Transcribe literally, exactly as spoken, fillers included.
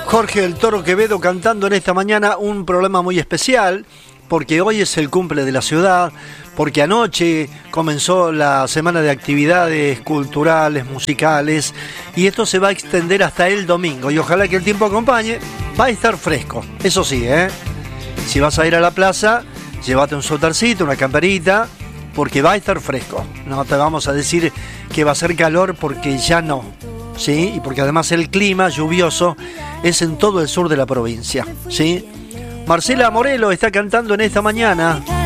Jorge el Toro Quevedo cantando en esta mañana un programa muy especial, porque hoy es el cumple de la ciudad, porque anoche comenzó la semana de actividades culturales, musicales, y esto se va a extender hasta el domingo, y ojalá que el tiempo acompañe. Va a estar fresco, eso sí, ¿eh? Si vas a ir a la plaza, llévate un suétercito, una camperita, porque va a estar fresco. No te vamos a decir que va a ser calor, porque ya no, ¿sí? Y porque además el clima lluvioso es en todo el sur de la provincia, ¿sí? Marcela Morelo está cantando en esta mañana.